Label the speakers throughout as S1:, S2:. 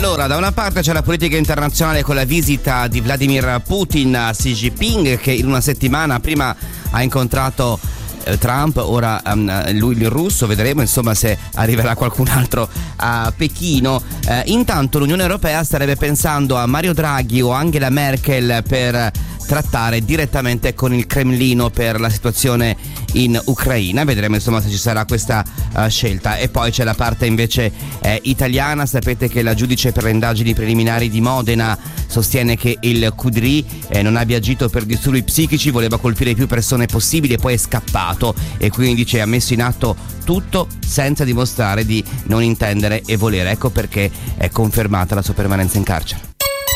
S1: Allora, da una parte c'è la politica internazionale con la visita di Vladimir Putin a Xi Jinping, che in una settimana prima ha incontrato Trump, ora lui il russo, vedremo insomma se arriverà qualcun altro a Pechino. Intanto l'Unione Europea starebbe pensando a Mario Draghi o Angela Merkel per trattare direttamente con il Cremlino per la situazione in Ucraina. Vedremo insomma se ci sarà questa scelta. E poi c'è la parte invece italiana. Sapete che la giudice per le indagini preliminari di Modena sostiene che il Cudri non abbia agito per disturbi psichici, voleva colpire più persone possibili e poi è scappato, e quindi dice ha messo in atto tutto senza dimostrare di non intendere e volere. Ecco perché è confermata la sua permanenza in carcere.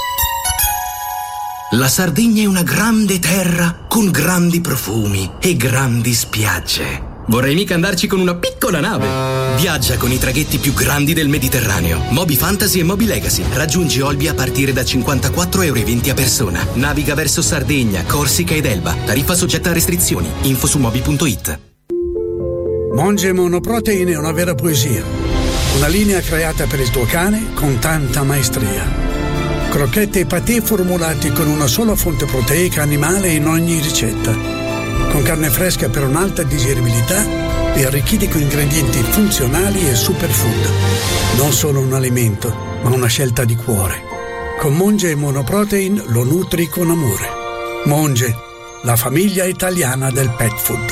S2: La Sardegna è una grande terra con grandi profumi e grandi spiagge. Vorrei mica andarci con una piccola nave. Viaggia con i traghetti più grandi del Mediterraneo. Moby Fantasy e Moby Legacy. Raggiungi Olbia a partire da 54,20 € a persona. Naviga verso Sardegna, Corsica ed Elba. Tariffa soggetta a restrizioni. Info su moby.it.
S3: Monge Monoprotein è una vera poesia. Una linea creata per il tuo cane con tanta maestria. Crocchette e patè formulati con una sola fonte proteica animale in ogni ricetta. Con carne fresca per un'alta digeribilità e arricchiti con ingredienti funzionali e superfood. Non solo un alimento, ma una scelta di cuore. Con Monge Monoprotein lo nutri con amore. Monge, la famiglia italiana del pet food.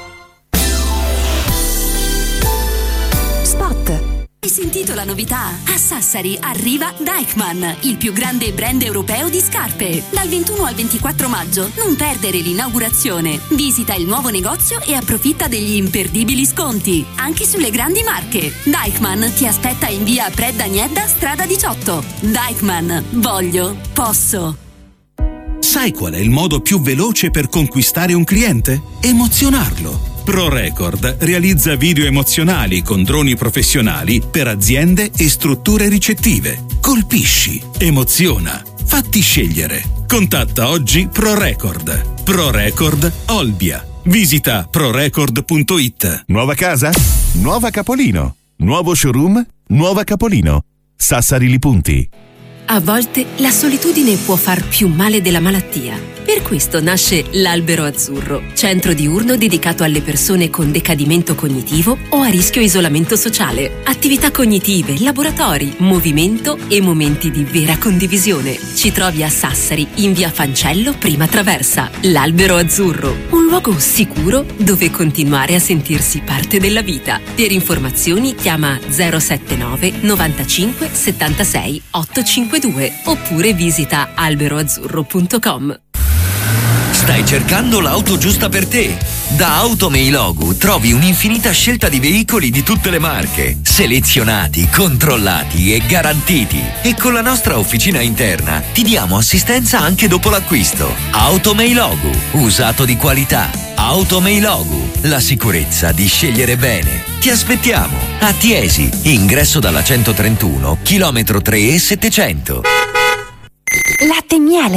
S4: Hai sentito la novità? A Sassari arriva Deichmann, il più grande brand europeo di scarpe. Dal 21 al 24 maggio non perdere l'inaugurazione. Visita il nuovo negozio e approfitta degli imperdibili sconti, anche sulle grandi marche. Deichmann ti aspetta in via Pred Agnedda, strada 18. Deichmann, voglio, posso.
S5: Sai qual è il modo più veloce per conquistare un cliente? Emozionarlo. ProRecord realizza video emozionali con droni professionali per aziende e strutture ricettive. Colpisci, emoziona, fatti scegliere. Contatta oggi ProRecord. ProRecord Olbia. Visita prorecord.it.
S6: Nuova casa? Nuova Capolino. Nuovo showroom? Nuova Capolino. Sassari Li Punti.
S7: A volte la solitudine può far più male della malattia. Per questo nasce l'Albero Azzurro, centro diurno dedicato alle persone con decadimento cognitivo o a rischio isolamento sociale. Attività cognitive, laboratori, movimento e momenti di vera condivisione. Ci trovi a Sassari, in via Fancello, prima traversa. L'Albero Azzurro, un luogo sicuro dove continuare a sentirsi parte della vita. Per informazioni chiama 079 95 76 852 oppure visita alberoazzurro.com.
S8: Stai cercando l'auto giusta per te? Da Automeilogu trovi un'infinita scelta di veicoli di tutte le marche, selezionati, controllati e garantiti. E con la nostra officina interna ti diamo assistenza anche dopo l'acquisto. Automeilogu, usato di qualità. Automeilogu, la sicurezza di scegliere bene. Ti aspettiamo a Tiesi, ingresso dalla 131, chilometro 3 e 700.
S9: Latte e miele.